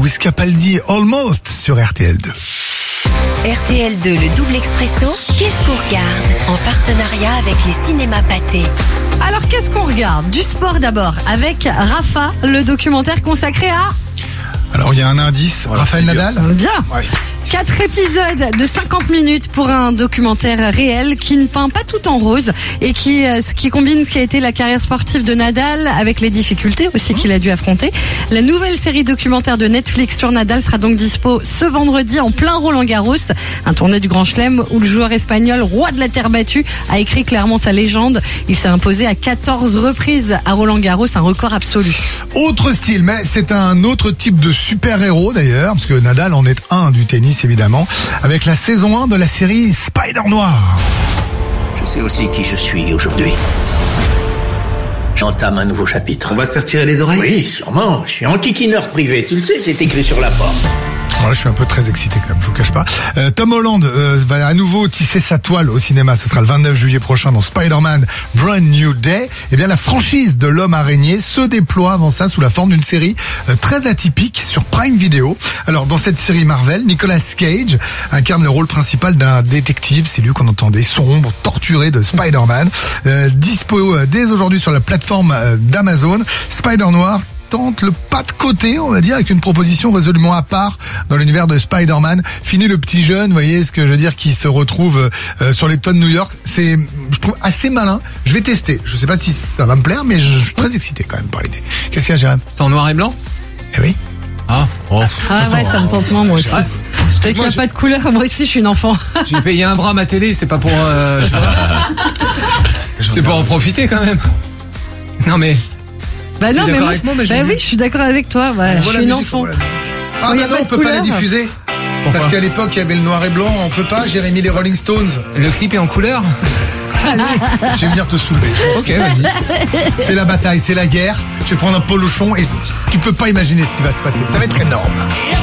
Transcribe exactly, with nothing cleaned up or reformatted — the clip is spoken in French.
Lewis Capaldi, Almost sur R T L deux. R T L deux, le double expresso, qu'est-ce qu'on regarde? En partenariat avec les cinémas Pathé. Alors qu'est-ce qu'on regarde? Du sport d'abord, avec Rafa, le documentaire consacré à... Alors il y a un indice, voilà, Raphaël Nadal. Bien. Ouais. Quatre épisodes de cinquante minutes pour un documentaire réel qui ne peint pas tout en rose et qui, euh, qui combine ce qui a été la carrière sportive de Nadal avec les difficultés aussi qu'il a dû affronter. La nouvelle série documentaire de Netflix sur Nadal sera donc dispo ce vendredi en plein Roland-Garros, un tournoi du Grand Chelem où le joueur espagnol, roi de la terre battue, a écrit clairement sa légende. Il s'est imposé à quatorze reprises à Roland-Garros, un record absolu. Autre style, mais c'est un autre type de super-héros d'ailleurs, parce que Nadal en est un du tennis évidemment, avec la saison un de la série Spider-Noir. Je sais aussi qui je suis aujourd'hui. J'entame un nouveau chapitre. On va se faire tirer les oreilles? Oui, sûrement. Je suis enquiquineur privé, tu le sais, c'est écrit sur la porte. Voilà, je suis un peu très excité quand même, je vous cache pas. Euh, Tom Holland euh, va à nouveau tisser sa toile au cinéma. Ce sera le vingt-neuf juillet prochain dans Spider-Man Brand New Day. Eh bien, la franchise de l'homme araignée se déploie avant ça sous la forme d'une série euh, très atypique sur Prime Video. Alors, dans cette série Marvel, Nicolas Cage incarne le rôle principal d'un détective. C'est lui qu'on entendait sombre, torturé de Spider-Man. Euh, dispo euh, dès aujourd'hui sur la plateforme euh, d'Amazon. Spider-Noir tente le pas de côté, on va dire, avec une proposition résolument à part dans l'univers de Spider-Man. Fini le petit jeune, vous voyez ce que je veux dire, qui se retrouve euh, sur les tonnes de New York. C'est, je trouve, assez malin. Je vais tester. Je sais pas si ça va me plaire, mais je suis très excité quand même par l'idée. Qu'est-ce qu'il y a, Jérôme? C'est en noir et blanc? Eh oui. Ah, oh. Ah ouais, ça me tente moins, moi aussi. Ouais. Dès qu'il n'y a pas de couleur, moi aussi je suis une enfant. J'ai payé un bras à ma télé, c'est pas pour... Euh, c'est pour en profiter quand même. Non mais... Bah non, mais moi, avec moi, mais bah oui, je suis d'accord avec toi. Ouais, je suis une enfant. Ah bah non, on peut pas la diffuser. Pourquoi? Parce qu'à l'époque, il y avait le noir et blanc, on peut pas. Jérémy, les Rolling Stones. Le clip est en couleur? Allez, je vais venir te soulever. Ok, vas-y. C'est la bataille, c'est la guerre. Je vais prendre un polochon et tu peux pas imaginer ce qui va se passer. Ça va être énorme.